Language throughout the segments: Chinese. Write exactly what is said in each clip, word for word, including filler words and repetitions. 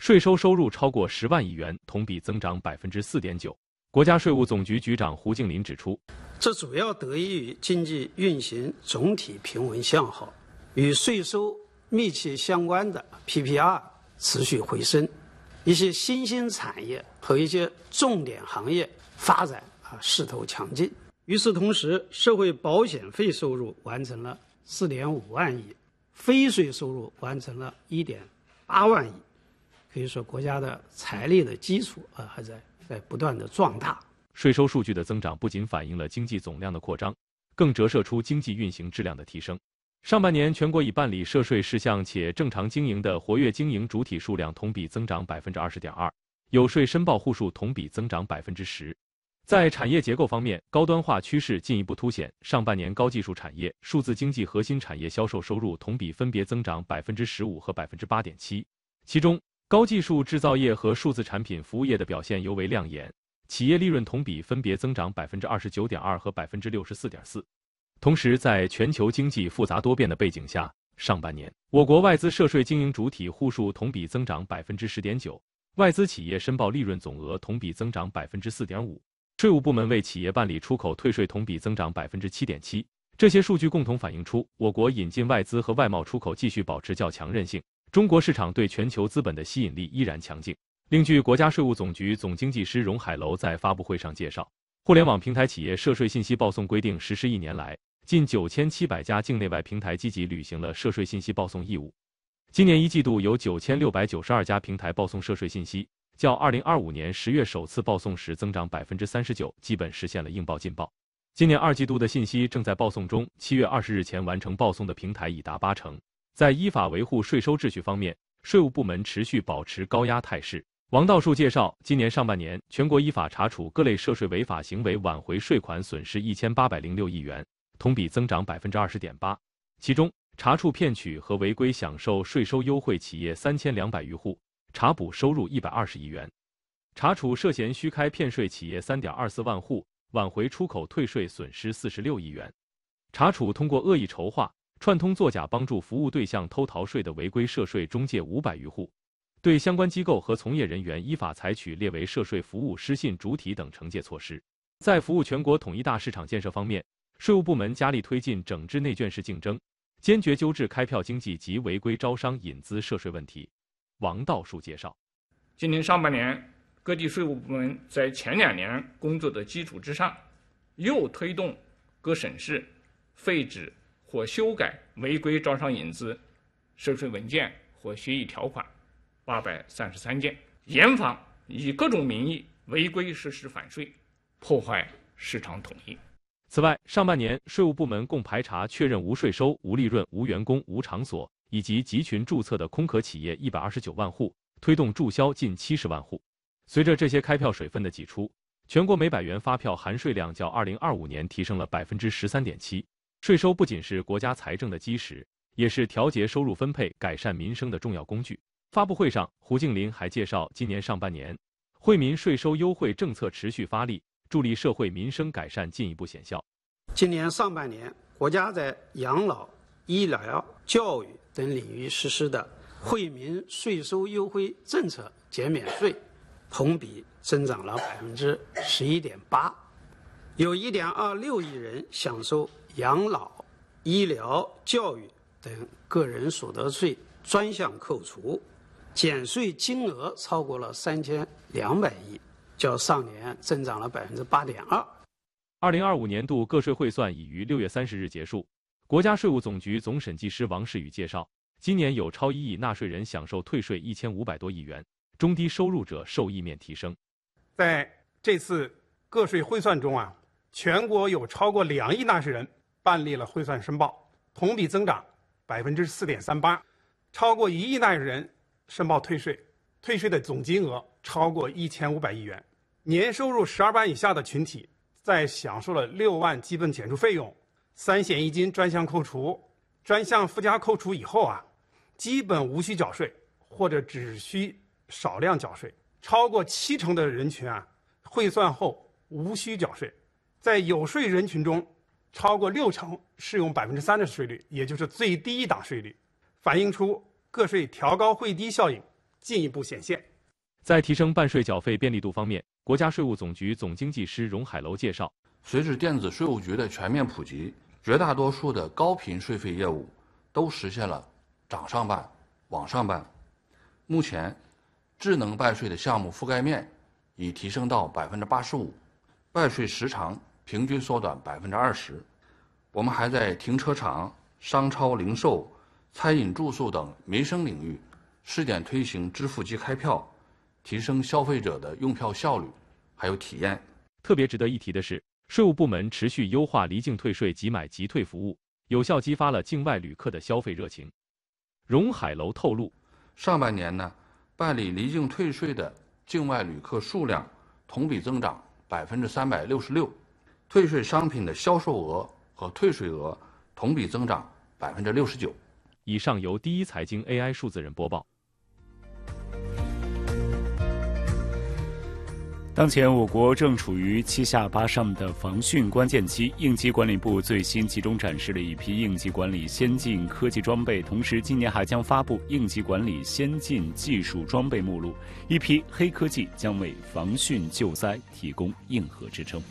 税收收入超过十万亿元，同比增长百分之四点九。国家税务总局局长胡敬林指出， 这主要得益于经济运行总体平稳向好，与税收密切相关的 P P R 持续回升，一些新兴产业和一些重点行业发展啊势头强劲。与此同时，社会保险费收入完成了四点五万亿，非税收入完成了一点八万亿。可以说，国家的财力的基础啊还在在不断的壮大。 税收数据的增长不仅反映了经济总量的扩张，更折射出经济运行质量的提升。上半年，全国已办理涉税事项且正常经营的活跃经营主体数量同比增长百分之二十点二，有税申报户数同比增长百分之十。在产业结构方面，高端化趋势进一步凸显。上半年，高技术产业、数字经济核心产业销售收入同比分别增长百分之十五和百分之八点七，其中高技术制造业和数字产品服务业的表现尤为亮眼，企业利润同比分别增长百分之二十九点二和百分之六十四点四。同时，在全球经济复杂多变的背景下，上半年我国外资涉税经营主体户数同比增长百分之十点九，外资企业申报利润总额同比增长百分之四点五，税务部门为企业办理出口退税同比增长百分之七点七。这些数据共同反映出，我国引进外资和外贸出口继续保持较强韧性。中国市场对全球资本的吸引力依然强劲。另据国家税务总局总经济师荣海楼在发布会上介绍，互联网平台企业涉税信息报送规定实施一年来，近九千七百家境内外平台积极履行了涉税信息报送义务。今年一季度有九千六百九十二家平台报送涉税信息，较二零二五年十月首次报送时增长百分之三十九，基本实现了应报尽报。今年二季度的信息正在报送中，七月二十日前完成报送的平台已达八成。在依法维护税收秩序方面，税务部门持续保持高压态势。王道树介绍，今年上半年，全国依法查处各类涉税违法行为，挽回税款损失一千八百零六亿元，同比增长百分之二十点八。其中，查处骗取和违规享受税收优惠企业三千两百余户，查补收入一百二十亿元；查处涉嫌虚开骗税企业三点二四万户，挽回出口退税损失四十六亿元；查处通过恶意筹划、串通作假帮助服务对象偷逃税的违规涉税中介五百余户，对相关机构和从业人员依法采取列为涉税服务失信主体等惩戒措施。在服务全国统一大市场建设方面，税务部门加力推进整治内卷式竞争，坚决纠治开票经济及违规招商引资涉税问题。王道树介绍， 今年上半年，各地税务部门在前两年工作的基础之上，又推动各省市废止或修改违规招商引资涉税文件或协议条款八百三十三件，严防以各种名义违规实施反税，破坏市场统一。 此外，上半年税务部门共排查确认无税收、无利润、无员工、无场所以及集群注册的空壳企业一百二十九万户，推动注销近七十万户。随着这些开票水分的挤出，全国每百元发票含税量较二零二五年提升了百分之十三点七。税收不仅是国家财政的基石，也是调节收入分配、改善民生的重要工具。发布会上，胡敬林还介绍，今年上半年，惠民税收优惠政策持续发力，助力社会民生改善进一步显效。 今年上半年，国家在养老、医疗、教育等领域实施的惠民税收优惠政策减免税，同比增长了百分之十一点八，有一点二六亿人享受养老、医疗、教育等个人所得税专项扣除，减税金额超过了三千两百亿，较上年增长了百分之八点二。 二零二五年度个税汇算已于六月三十日结束。国家税务总局总审计师王世宇介绍，今年有超一亿纳税人享受退税一千五百多亿元，中低收入者受益面提升。 在这次个税汇算中啊，全国有超过两亿纳税人办理了汇算申报，同比增长百分之四点三八，超过一亿纳税人申报退税，退税的总金额超过一千五百亿元。年收入十二万以下的群体，在享受了六万基本减除费用、三险一金专项扣除、专项附加扣除以后啊，基本无需缴税，或者只需少量缴税。超过七成的人群啊，汇算后无需缴税。在有税人群中，超过六成适用百分之三的税率，也就是最低一档税率，反映出个税调高汇低效应进一步显现。 在提升办税缴费便利度方面，国家税务总局总经济师荣海楼介绍， 随着电子税务局的全面普及，绝大多数的高频税费业务都实现了掌上办、网上办。目前，智能办税的项目覆盖面已提升到百分之八十五，办税时长平均缩短百分之二十。我们还在停车场、商超零售、餐饮住宿等民生领域试点推行支付机开票，提升消费者的用票效率还有体验。 特别值得一提的是，税务部门持续优化离境退税即买即退服务，有效激发了境外旅客的消费热情。荣海楼透露， 上半年呢，办理离境退税的境外旅客数量同比增长百分之三百六十六，退税商品的销售额和退税额同比增长百分之六十九。 以上由第一财经 A I 数字人播报。 当前我国正处于七下八上的防汛关键期，应急管理部最新集中展示了一批应急管理先进科技装备，同时今年还将发布应急管理先进技术装备目录，一批黑科技将为防汛救灾提供硬核支撑。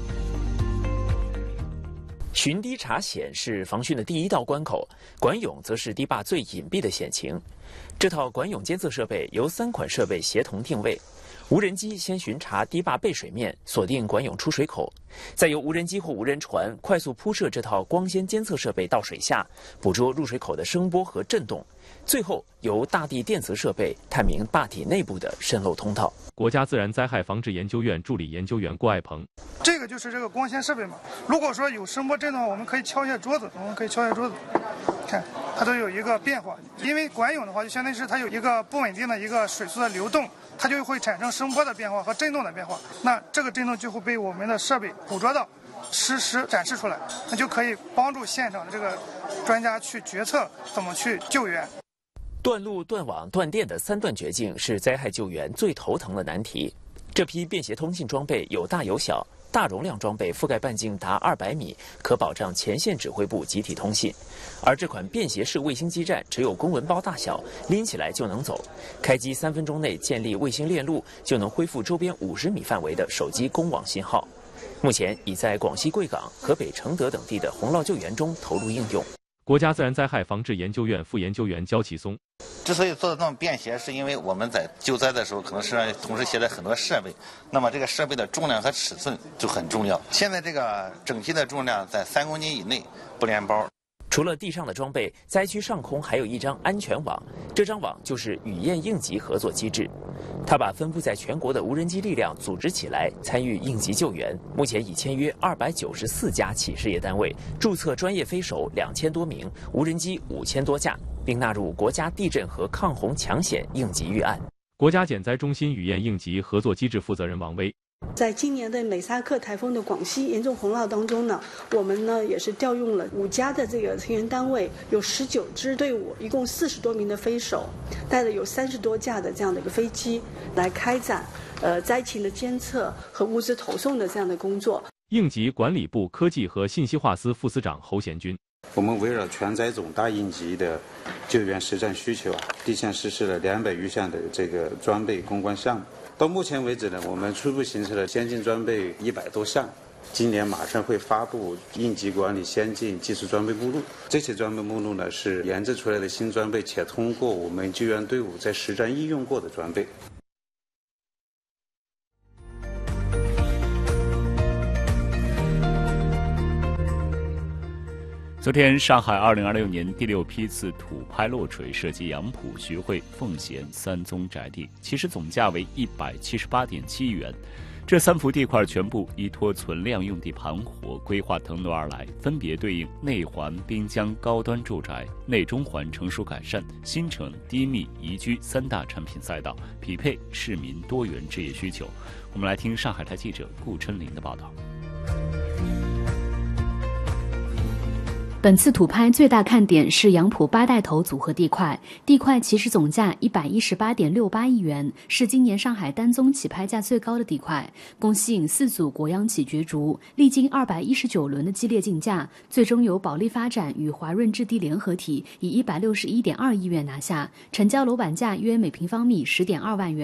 巡堤查险是防汛的第一道关口，管涌则是堤坝最隐蔽的险情。这套管涌监测设备由三款设备协同定位。无人机先巡查堤坝背水面，锁定管涌出水口，再由无人机或无人船快速铺设这套光纤监测设备到水下，捕捉入水口的声波和震动，最后由大地电磁设备探明坝体内部的渗漏通道。 国家自然灾害防治研究院助理研究员郭爱鹏， 这个就是这个光纤设备嘛。如果说有声波震动的话，我们可以敲一下桌子，我们可以敲一下桌子，看它都有一个变化。因为管涌的话，就相当于是它有一个不稳定的一个水速的流动，它就会产生声波的变化和震动的变化。那这个震动就会被我们的设备捕捉到，实时展示出来，那就可以帮助现场的这个专家去决策怎么去救援。 断路、断网、断电的三断绝境是灾害救援最头疼的难题。这批便携通信装备有大有小，大容量装备覆盖半径达二百米，可保障前线指挥部集体通信。而这款便携式卫星基站只有公文包大小，拎起来就能走。开机三分钟内建立卫星链路，就能恢复周边五十米范围的手机公网信号。目前已在广西贵港、河北承德等地的洪涝救援中投入应用。 国家自然灾害防治研究院副研究员焦启松， 之所以做的那么便携，是因为我们在救灾的时候，可能身上同时携带很多设备，那么这个设备的重量和尺寸就很重要。现在这个整体的重量在三公斤以内，不连包。 除了地上的装备，灾区上空还有一张安全网，这张网就是雨燕应急合作机制。它把分布在全国的无人机力量组织起来，参与应急救援。目前已签约二百九十四家企事业单位，注册专业飞手两千多名，无人机五千多架，并纳入国家地震和抗洪抢险应急预案。 国家减灾中心雨燕应急合作机制负责人王威， 在今年的美萨克台风的广西严重洪涝当中呢，我们呢也是调用了五家的这个成员单位，有十九支队伍，一共四十多名的飞手，带了有三十多架的这样的一个飞机来开展呃灾情的监测和物资投送的这样的工作。 应急管理部科技和信息化司副司长侯贤军， 我们围绕全灾总大应急的救援实战需求，地线实施了两百余项的这个装备攻关项目。到目前为止呢，我们初步形成了先进装备一百多项。今年马上会发布应急管理先进技术装备目录。这些装备目录呢，是研制出来的新装备，且通过我们救援队伍在实战应用过的装备。 昨天，上海二零二六年第六批次土拍落锤涉及杨浦、徐汇、奉贤三宗宅地，其实总价为一百七十八点七亿元。这三幅地块全部依托存量用地盘活规划腾挪而来，分别对应内环滨江高端住宅、内中环成熟改善、新城低密宜居三大产品赛道，匹配市民多元置业需求。我们来听上海台记者顾春林的报道。 本次土拍最大看点是杨浦八带头组合地块，地块起始总价一百一十八点六八亿元，是今年上海单宗起拍价最高的地块，共吸引四组国央企角逐，历经二百一十九轮的激烈竞价，最终由保利发展与华润置地联合体以一百六十一点二亿元拿下，成交楼板价约每平方米十点二万元。